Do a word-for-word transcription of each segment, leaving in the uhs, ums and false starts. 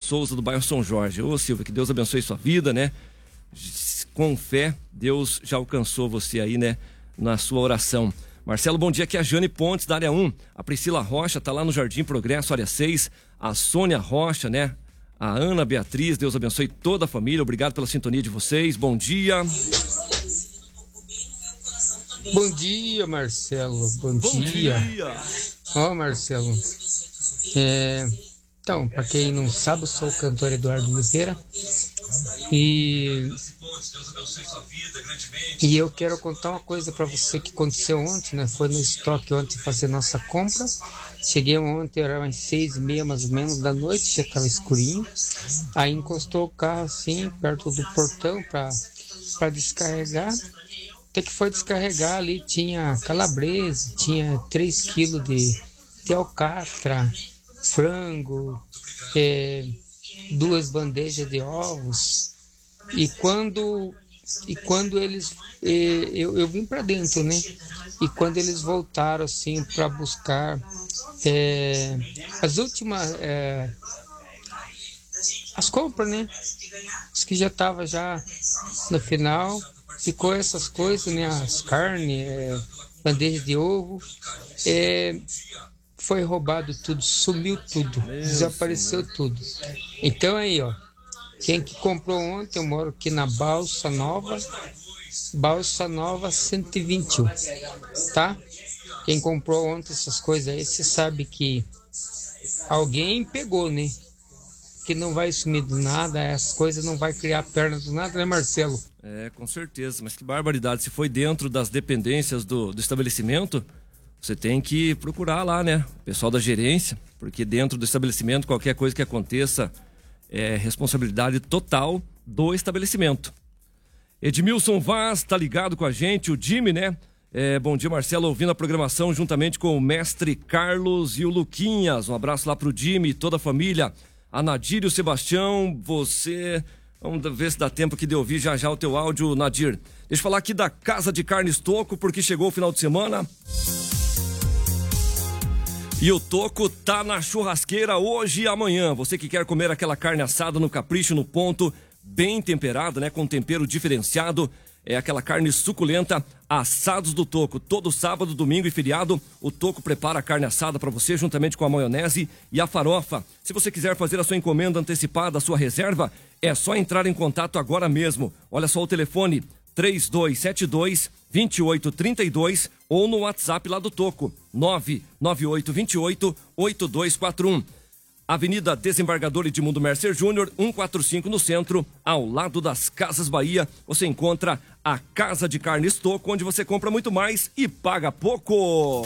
Souza, do bairro São Jorge. Ô Silvia, que Deus abençoe sua vida, né? Com fé, Deus já alcançou você aí, né? Na sua oração. Marcelo, bom dia, aqui é a Jane Pontes, da área um. A Priscila Rocha tá lá no Jardim Progresso, área seis. A Sônia Rocha, né? A Ana Beatriz, Deus abençoe toda a família. Obrigado pela sintonia de vocês. Bom dia. Bom dia, Marcelo. Bom, Bom dia. Ó, oh, Marcelo. É... Então, para quem não sabe, eu sou o cantor Eduardo Oliveira. E... e eu quero contar uma coisa para você que aconteceu ontem, né? Foi no estoque ontem fazer nossa compra. Cheguei ontem, era umas seis e meia mais ou menos da noite, já estava escurinho. Aí encostou o carro assim, perto do portão para descarregar. Até que foi descarregar ali, tinha calabresa, tinha três quilos de, de alcatra, frango, é, duas bandejas de ovos. E quando, e quando eles... É, eu, eu vim para dentro, né? E quando eles voltaram assim para buscar é, as últimas... É, as compras, né? As que já estavam já no final... Ficou essas coisas, né? As carnes, é, bandeja de ovo. É, foi roubado tudo, sumiu tudo, Meu desapareceu Senhor. tudo. Então aí, ó. Quem que comprou ontem, eu moro aqui na Balsa Nova. Balsa Nova cento e vinte e um. Tá? Quem comprou ontem essas coisas aí, você sabe que alguém pegou, né? Que não vai sumir do nada, as coisas não vai criar perna do nada, né, Marcelo? É, com certeza, mas que barbaridade. Se foi dentro das dependências do, do estabelecimento, você tem que procurar lá, né? O pessoal da gerência, porque dentro do estabelecimento, qualquer coisa que aconteça é responsabilidade total do estabelecimento. Edmilson Vaz tá ligado com a gente, o Jimmy, né? É, bom dia, Marcelo, ouvindo a programação juntamente com o mestre Carlos e o Luquinhas. Um abraço lá pro Jimmy e toda a família. A Nadir e o Sebastião, você... Vamos ver se dá tempo aqui de ouvir já já o teu áudio, Nadir. Deixa eu falar aqui da Casa de Carnes Toco, porque chegou o final de semana. E o Toco tá na churrasqueira hoje e amanhã. Você que quer comer aquela carne assada no capricho, no ponto, bem temperada, né? Com tempero diferenciado. É aquela carne suculenta, assados do Toco. Todo sábado, domingo e feriado, o Toco prepara a carne assada para você, juntamente com a maionese e a farofa. Se você quiser fazer a sua encomenda antecipada, a sua reserva, é só entrar em contato agora mesmo. Olha só o telefone, três dois sete dois, dois oito três dois ou no WhatsApp lá do Toco, nove nove oito dois oito, oito dois quatro um. Avenida Desembargador Edmundo Mercer Júnior, cento e quarenta e cinco no centro, ao lado das Casas Bahia. Você encontra a Casa de Carnes Toco, onde você compra muito mais e paga pouco.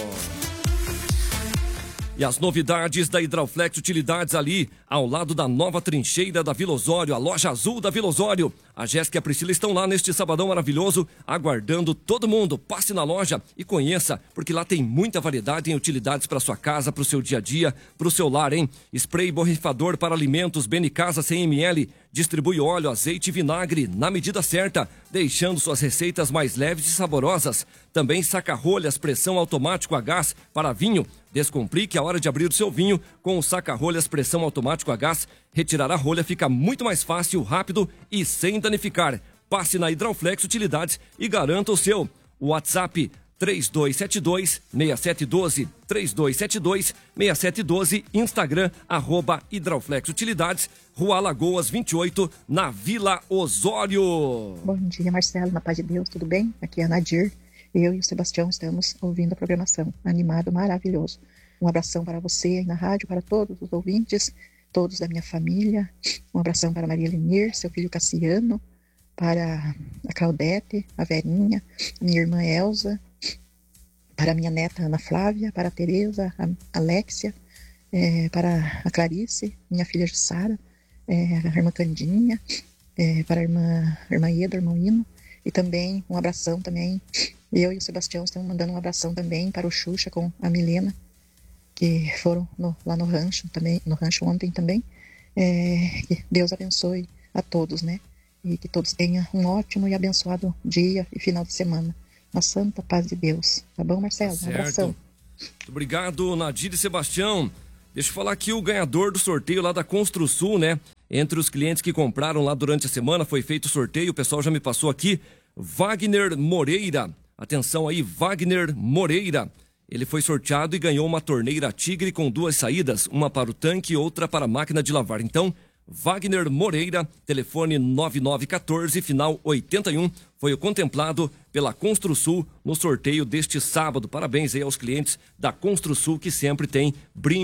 E as novidades da Hidrauflex Utilidades ali, ao lado da nova trincheira da Vila Osório, a loja azul da Vila Osório. A Jéssica e a Priscila estão lá neste sabadão maravilhoso, aguardando todo mundo. Passe na loja e conheça, porque lá tem muita variedade em utilidades para sua casa, para o seu dia a dia, para o seu lar, hein? Spray borrifador para alimentos Benicasa cem mililitros, distribui óleo, azeite e vinagre na medida certa, deixando suas receitas mais leves e saborosas. Também saca-rolhas pressão automático a gás para vinho. Descomplique a hora de abrir o seu vinho com o saca-rolhas pressão automático a gás. Retirar a rolha fica muito mais fácil, rápido e sem danificar. Passe na Hidrauflex Utilidades e garanta o seu. WhatsApp três dois sete dois, seis sete um dois, três dois sete dois, seis sete um dois, Instagram, arroba Hidrauflex Utilidades, Rua Alagoas vinte e oito, na Vila Osório. Bom dia, Marcelo, na paz de Deus, tudo bem? Aqui é a Nadir. Eu e o Sebastião estamos ouvindo a programação. Animado, maravilhoso. Um abração para você aí na rádio, para todos os ouvintes, todos da minha família. Um abração para Maria Lenir, seu filho Cassiano, para a Claudete, a Verinha, a minha irmã Elza, para a minha neta Ana Flávia, para a Tereza, a Alexia, é, para a Clarice, minha filha Jussara, é, a irmã Candinha, é, para a irmã, a irmã Eda, irmão Hino, e também um abração também. Eu e o Sebastião estamos mandando um abração também para o Xuxa com a Milena, que foram no, lá no rancho também, no rancho ontem também. É, que Deus abençoe a todos, né? E que todos tenham um ótimo e abençoado dia e final de semana. Na santa paz de Deus. Tá bom, Marcelo? Certo. Um abração. Muito obrigado, Nadir e Sebastião. Deixa eu falar aqui o ganhador do sorteio lá da Construsul, né? Entre os clientes que compraram lá durante a semana, foi feito sorteio, o pessoal já me passou aqui. Wagner Moreira, atenção aí, Wagner Moreira. Ele foi sorteado e ganhou uma torneira Tigre com duas saídas, uma para o tanque e outra para a máquina de lavar. Então, Wagner Moreira, telefone nove nove um quatro, final oitenta e um, foi o contemplado pela Construsul no sorteio deste sábado. Parabéns aí aos clientes da Construsul que sempre tem brinde.